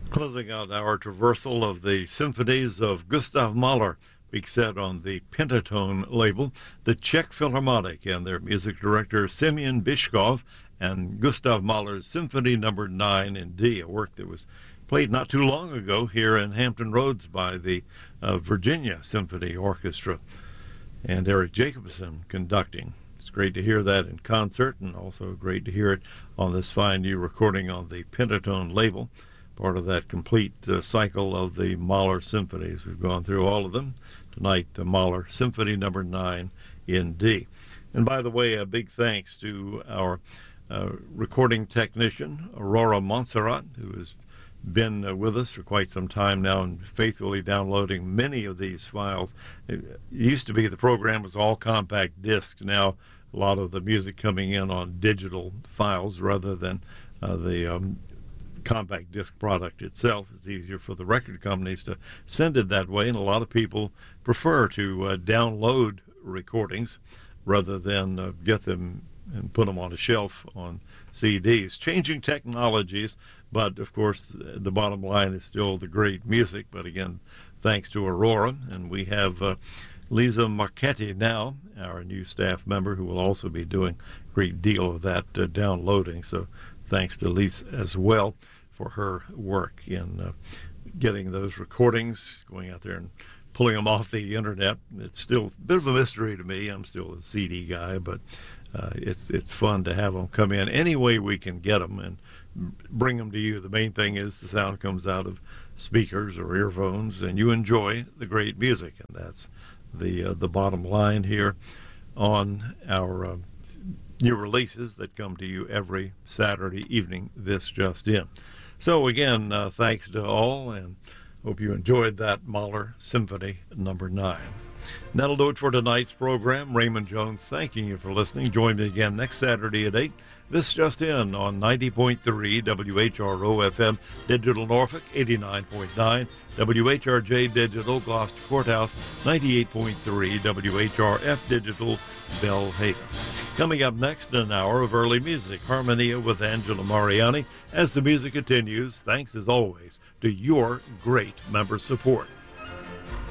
Closing out our traversal of the symphonies of Gustav Mahler, big set on the Pentatone label, the Czech Philharmonic and their music director Semyon Bychkov, and Gustav Mahler's Symphony No. 9 in D, a work that was played not too long ago here in Hampton Roads by the Virginia Symphony Orchestra, and Eric Jacobson conducting. It's great to hear that in concert, and also great to hear it on this fine new recording on the Pentatone label, part of that complete cycle of the Mahler symphonies. We've gone through all of them. Tonight, the Mahler Symphony No. 9 in D. And by the way, a big thanks to our recording technician, Aurora Montserrat, who has been with us for quite some time now and faithfully downloading many of these files. It used to be the program was all compact discs. Now a lot of the music coming in on digital files rather than the compact disc product itself. It's easier for the record companies to send it that way, and a lot of people prefer to download recordings rather than get them and put them on a shelf on CDs. Changing technologies, but of course the bottom line is still the great music. But again, thanks to Aurora, and we have Lisa Marchetti now, our new staff member, who will also be doing a great deal of that downloading. So thanks to Lisa as well for her work in getting those recordings, going out there and pulling them off the internet. It's still a bit of a mystery to me. I'm still a CD guy, but it's fun to have them come in any way we can get them and bring them to you. The main thing is the sound comes out of speakers or earphones, and you enjoy the great music, and that's the bottom line here on our new releases that come to you every Saturday evening. This just in. So again, thanks to all, and hope you enjoyed that Mahler Symphony No. 9. And that'll do it for tonight's program. Raymond Jones thanking you for listening. Join me again next Saturday at 8. This just in on 90.3 WHRO FM Digital Norfolk, 89.9 WHRJ Digital Gloucester Courthouse, 98.3 WHRF Digital Belhaven. Coming up next, an hour of early music, Harmonia with Angela Mariani. As the music continues, thanks as always to your great member support.